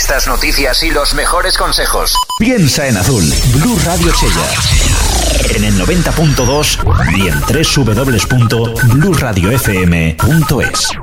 entrevistas, noticias y los mejores consejos. Piensa en azul. Blue Radio Chella. En el 90.2 y en www.blueradiofm.es.